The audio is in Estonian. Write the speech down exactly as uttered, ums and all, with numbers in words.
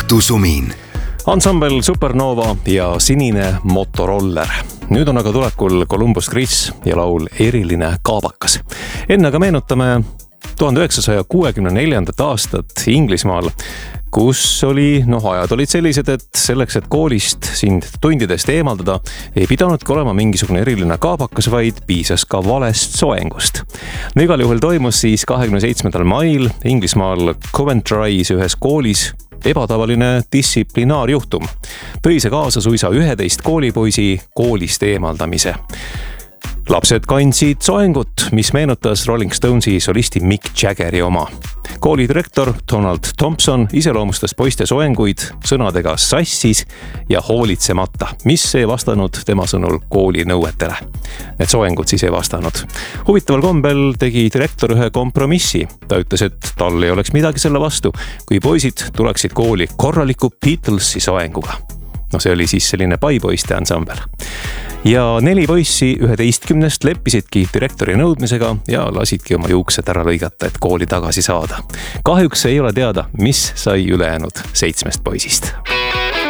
õhtusumin. Ansambel Supernova ja Sinine motoroller. Nüüd on aga tulekul Columbus Chris ja laul Eriline kaabakas. Enne aga meenutame tuhande üheksasaja kuuekümne neljandat aastat Inglismaal, kus oli, noh, ajad olid sellised, et selleks, et koolist sind tundidest eemaldada, ei pidanudki olema mingisugune eriline kaabakas, vaid piisas ka valest soengust. No igal juhul toimus siis kahekümne seitsmendal mail Inglismaal Coventry's ühes koolis ebatavaline distsiplinaarjuhtum. Tõi see kaasa suisa üheteist koolipoisi koolist eemaldamise. Lapsed kandsid soengut, mis meenutas Rolling Stonesi solisti Mick Jaggeri oma. Kooli direktor Donald Thompson iseloomustas poiste soenguid sõnadega sassis ja hoolitsemata, mis ei vastanud tema sõnul kooli nõuetele. Need soengud siis ei vastanud. Huvitaval kombel tegi direktor ühe kompromissi. Ta ütles, et tal ei oleks midagi selle vastu, kui poisid tuleksid kooli korraliku Beatlesi soenguga. No see oli siis selline paipoiste ansambel. Ja neli poissi üheteistkümnest leppisidki direktori nõudmisega ja lasidki oma juuksed ära lõigata, et kooli tagasi saada. Kahjuks ei ole teada, mis sai ülejäänud seitsmest poisist.